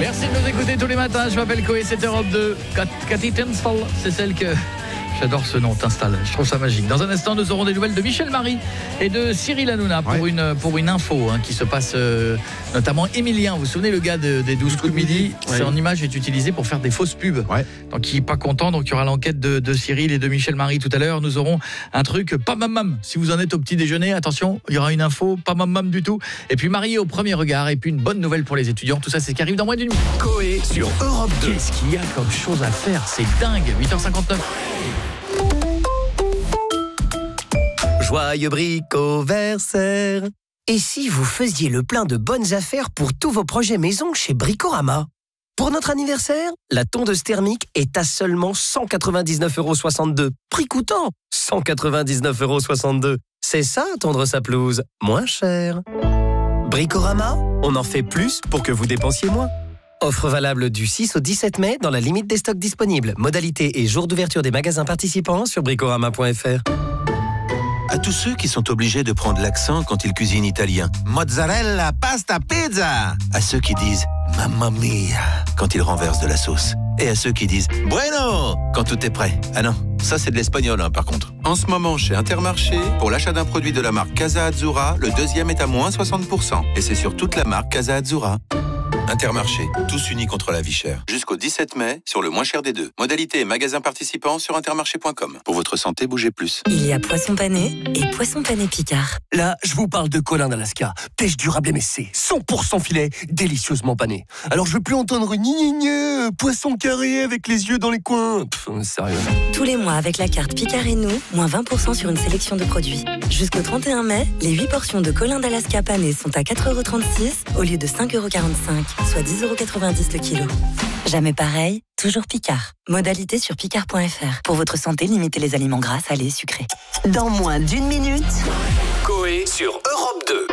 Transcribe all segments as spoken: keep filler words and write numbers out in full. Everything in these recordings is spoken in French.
Merci de nous écouter tous les matins. Je m'appelle Koé, c'est Europe deux. Cathy Tinstall, c'est celle que... J'adore ce nom, t'installe. Je trouve ça magique. Dans un instant, nous aurons des nouvelles de Michel Marie et de Cyril Hanouna pour, ouais. une, pour une info hein, qui se passe, euh, notamment Emilien. Vous vous souvenez, le gars de, des douze coups de midi, ouais. Son image est utilisée pour faire des fausses pubs. Ouais. Donc, il n'est pas content. Donc, il y aura l'enquête de, de Cyril et de Michel Marie tout à l'heure. Nous aurons un truc, pas mam mam. Si vous en êtes au petit déjeuner, attention, il y aura une info, pas mam mam du tout. Et puis, marié au premier regard. Et puis, une bonne nouvelle pour les étudiants. Tout ça, c'est ce qui arrive dans moins d'une minute. Koé sur Europe deux. Qu'est-ce qu'il y a comme chose à faire? C'est dingue. huit heures cinquante-neuf. Joyeux bricoversaire. Et si vous faisiez le plein de bonnes affaires pour tous vos projets maison chez Bricorama? Pour notre anniversaire, la tondeuse thermique est à seulement cent quatre-vingt-dix-neuf euros soixante-deux. Prix coûtant cent quatre-vingt-dix-neuf euros soixante-deux. C'est ça, tondre sa pelouse, moins cher. Bricorama, on en fait plus pour que vous dépensiez moins. Offre valable du six au dix-sept mai dans la limite des stocks disponibles. Modalité et jour d'ouverture des magasins participants sur bricorama point f r. À tous ceux qui sont obligés de prendre l'accent quand ils cuisinent italien. Mozzarella, pasta, pizza. À ceux qui disent mamma mia quand ils renversent de la sauce. Et à ceux qui disent bueno quand tout est prêt. Ah non, ça c'est de l'espagnol hein, par contre. En ce moment chez Intermarché, pour l'achat d'un produit de la marque Casa Azzurra, le deuxième est à moins soixante pour cent. Et c'est sur toute la marque Casa Azzurra. Intermarché, tous unis contre la vie chère. Jusqu'au dix-sept mai, sur le moins cher des deux. Modalité et magasins participants sur intermarché point com. Pour votre santé, bougez plus. Il y a poisson pané et poisson pané Picard. Là, je vous parle de Colin d'Alaska. Pêche durable M S C, cent pour cent filet, délicieusement pané. Alors je veux plus entendre ni ni ni, poisson carré avec les yeux dans les coins. Pff, sérieux. Tous les mois, avec la carte Picard et nous, moins vingt pour cent sur une sélection de produits. Jusqu'au trente et un mai, les huit portions de Colin d'Alaska pané sont à quatre euros trente-six au lieu de cinq euros quarante-cinq. Soit dix euros quatre-vingt-dix le kilo. Jamais pareil, toujours Picard. Modalité sur picard point f r. Pour votre santé, limitez les aliments gras, salés et sucrés. Dans moins d'une minute, Koé sur Europe deux.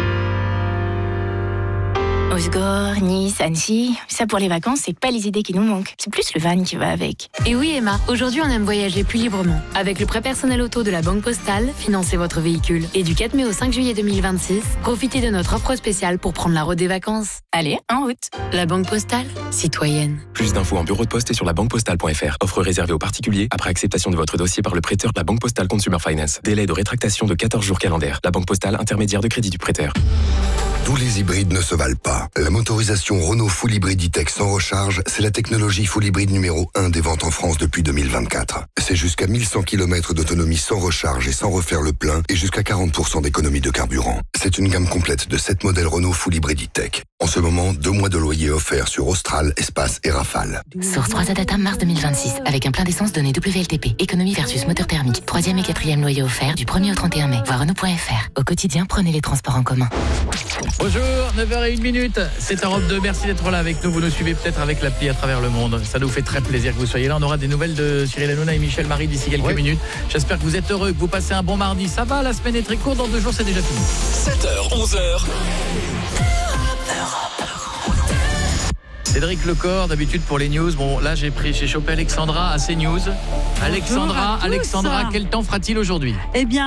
Osgore, Nice, Annecy, ça pour les vacances, c'est pas les idées qui nous manquent. C'est plus le van qui va avec. Et oui Emma, aujourd'hui on aime voyager plus librement. Avec le prêt personnel auto de la Banque Postale, financez votre véhicule. Et du quatre mai au cinq juillet deux mille vingt-six, profitez de notre offre spéciale pour prendre la route des vacances. Allez, en route. La Banque Postale, citoyenne. Plus d'infos en bureau de poste et sur la banque postale point f r. Offre réservée aux particuliers après acceptation de votre dossier par le prêteur de la Banque Postale Consumer Finance. Délai de rétractation de quatorze jours calendaires. La Banque Postale, intermédiaire de crédit du prêteur. Tous les hybrides ne se valent pas. La motorisation Renault Full Hybrid E-Tech sans recharge, c'est la technologie full hybride numéro un des ventes en France depuis deux mille vingt-quatre. C'est jusqu'à mille cent kilomètres d'autonomie sans recharge et sans refaire le plein et jusqu'à quarante pour cent d'économie de carburant. C'est une gamme complète de sept modèles Renault Full Hybrid E-Tech. En ce moment, deux mois de loyer offerts sur Austral, Espace et Rafale. Source trois A Data mars deux mille vingt-six, avec un plein d'essence donné W L T P. Économie versus moteur thermique. Troisième et quatrième loyer offert du premier au trente et un mai. Voir Renault point f r. Au quotidien, prenez les transports en commun. Bonjour, neuf heures zéro un, c'est Europe deux, merci d'être là avec nous, vous nous suivez peut-être avec l'appli à travers le monde, ça nous fait très plaisir que vous soyez là, on aura des nouvelles de Cyril Hanouna et Michel Marie d'ici quelques oui. minutes, j'espère que vous êtes heureux, que vous passez un bon mardi, ça va, la semaine est très courte, dans deux jours c'est déjà fini. sept heures, onze heures. Cédric Lecor, d'habitude pour les news, bon là j'ai pris, j'ai chopé Alexandra à CNews. Alexandra, Alexandra, quel temps fera-t-il aujourd'hui? Eh bien